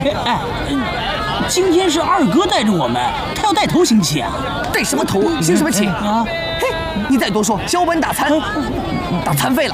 哎，今天是二哥带着我们，他要带头行乞啊！ 带什么头？行什么乞啊？ 嘿，你再多说，小本打残，打残废了。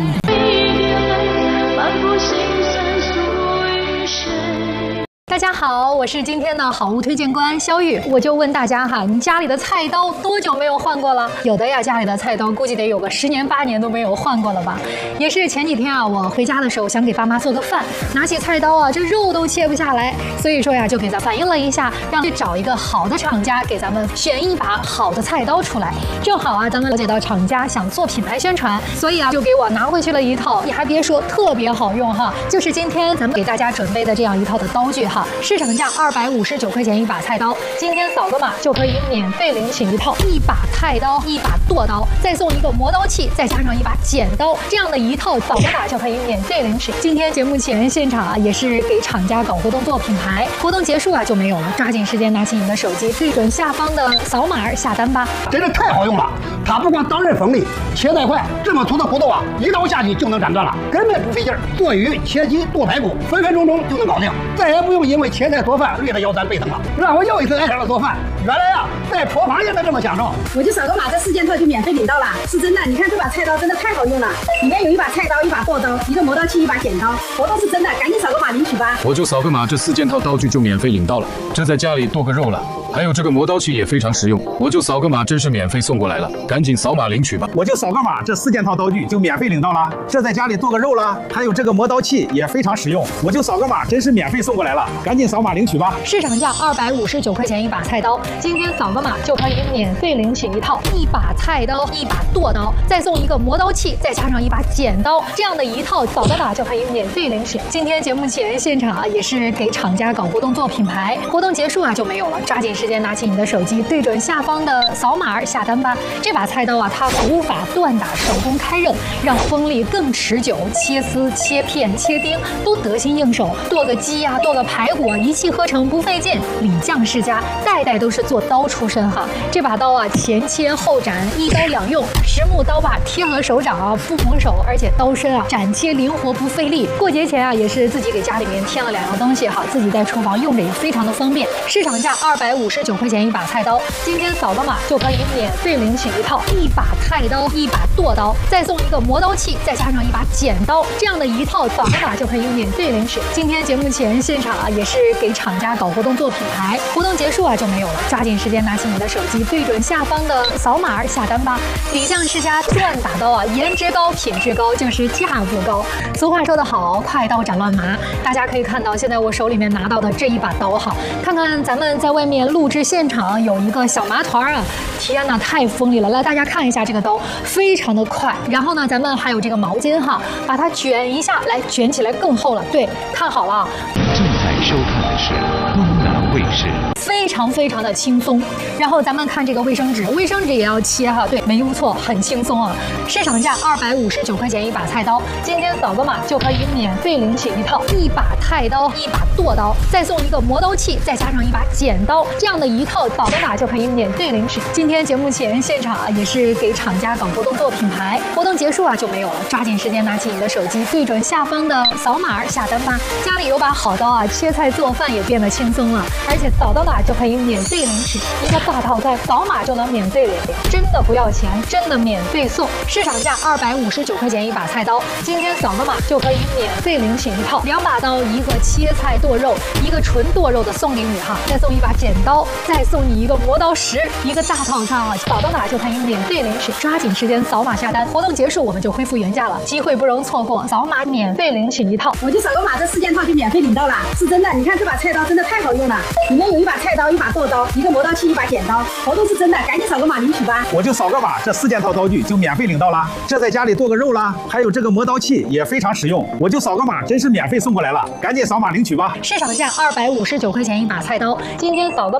大家好，我是今天的好物推荐官肖玉。我就问大家哈，你家里的菜刀多久没有换过了？有的呀，家里的菜刀估计得有个10年8年都没有换过了吧。也是前几天啊，我回家的时候想给爸妈做个饭，拿起菜刀啊，这肉都切不下来，所以说呀，就给咱反映了一下，让去找一个好的厂家给咱们选一把好的菜刀出来。正好啊，咱们了解到厂家想做品牌宣传，所以啊，就给我拿回去了一套，你还别说，特别好用哈，就是今天咱们给大家准备的这样一套的刀具哈。市场价259块钱一把菜刀，今天扫个码就可以免费领取一套一把菜刀、一把剁刀，再送一个磨刀器，再加上一把剪刀，这样的一套扫个码就可以免费领取。今天节目前现场啊，也是给厂家搞活动做品牌，活动结束啊就没有了，抓紧时间拿起你的手机，对准下方的扫码下单吧。 真的太好用了，它不光刀刃锋利，切带快，这么粗的骨头啊，一刀下去就能斩断了，根本不费劲儿。剁鱼、切鸡、剁排骨，分分钟钟就能搞定，再也不用因为切菜做饭累得腰酸背疼了，让我又一次爱上了做饭。原来啊，在厨房也能这么享受。 我就扫个码，这4件套就免费领到了，是真的。你看这把菜刀真的太好用了，里面有一把菜刀、一把剁刀、一个磨刀器、一把剪刀，活动是真的，赶紧扫个码领取吧。 我就扫个码，这4件套刀具就免费领到了。这在家里剁个肉了。还有这个磨刀器也非常实用，我就扫个码，真是免费送过来了，赶紧扫码领取吧。 我就扫个码，这4件套刀具就免费领到了。这在家里剁个肉了，还有这个磨刀器也非常实用，我就扫个码，真是免费送过来了，赶紧扫码领取吧。 市场价259块钱一把菜刀，今天扫个码就可以免费领取一套一把菜刀、一把剁刀，再送一个磨刀器，再加上一把剪刀，这样的一套扫个码就可以免费领取。今天节目前现场啊，也是给厂家搞活动做品牌，活动结束啊就没有了，抓紧时间拿起你的手机，对准下方的扫码下单吧。这把菜刀啊，它古法锻打，手工开刃，让锋利更持久，切丝、切片、切丁都得心应手。剁个鸡呀、剁个排骨啊，一气呵成，不费劲。李将世家代代都是做刀出身哈。这把刀啊，前切后斩，一刀两用，实木刀把贴合手掌啊，不缝手，而且刀身啊斩切灵活，不费力。过节前啊，也是自己给家里面添了2样东西哈，自己在厨房用着也非常的方便。市场价259块钱一把菜刀，今天扫个码就可以免费领取一套一把菜刀、一把剁刀，再送一个磨刀器，再加上一把剪刀，这样的一套扫个码就可以免费领取。今天节目前现场啊，也是给厂家搞活动做品牌，活动结束啊就没有了，抓紧时间拿起你的手机，对准下方的扫码下单吧。李将世家锻打刀啊，颜值高、品质高，就是价不高。俗话说得好，快刀斩乱麻。大家可以看到，现在我手里面拿到的这一把刀哈，看看咱们在外面录制现场有一个小麻团啊，天哪，太锋利了！来，大家看一下这个刀，非常的快。然后呢，咱们还有这个毛巾哈，把它卷一下，来卷起来更厚了。对，看好了啊。 正在收看的是东南卫视。 非常非常的轻松。然后咱们看这个卫生纸，卫生纸也要切哈，对，没错，很轻松啊。市场价259块钱一把菜刀，今天扫个码就可以免费领取一套一把菜刀、一把剁刀，再送一个磨刀器，再加上一把剪刀，这样的一套扫个码就可以免费领取。今天节目前现场啊，也是给厂家搞活动做品牌，活动结束啊就没有了，抓紧时间拿起你的手机，对准下方的扫码下单吧。家里有把好刀啊，切菜做饭也变得轻松了，而且扫到哪就可以免费领取一个大套餐，扫码就能免费领，真的不要钱，真的免费送。市场价259块钱一把菜刀，今天扫个码就可以免费领取一套2把刀，一个切菜剁肉，一个纯剁肉的送给你哈，再送一把剪刀，再送你一个磨刀石，一个大套餐啊，扫到哪就可以免费领取，抓紧时间扫码下单，活动结束我们就恢复原价了，机会不容错过，扫码免费领取一套。 我就扫个码，这4件套就免费领到了，是真的。你看这把菜刀真的太好用了，里面有一把菜刀、一把剁刀、一个磨刀器、一把剪刀，活动是真的，赶紧扫个码领取吧。 我就扫个码，这4件套刀具就免费领到了。这在家里剁个肉了，还有这个磨刀器也非常实用，我就扫个码，真是免费送过来了，赶紧扫码领取吧。 市场价259块钱一把菜刀，今天扫个码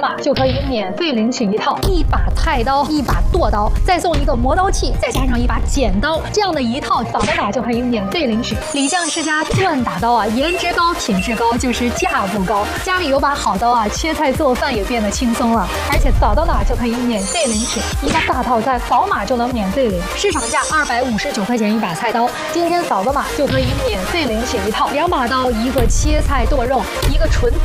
码就可以免费领取一套1把菜刀、1把剁刀，再送一个磨刀器，再加上1把剪刀，这样的一套扫个码就可以免费领取。李酱世家锻打刀啊，颜值高、品质高，就是价不高。家里有把好刀啊，切菜做饭也变得轻松了。而且扫到哪就可以免费领取一个大套餐，扫码就能免费领。市场价259块钱一把菜刀，今天扫个码就可以免费领取一套2把刀，一个切菜剁肉，一个纯